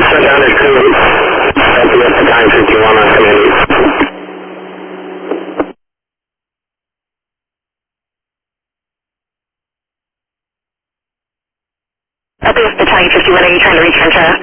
down at 2. Copy at battalion 51 on command. Copy with battalion 51, are you trying to return to us?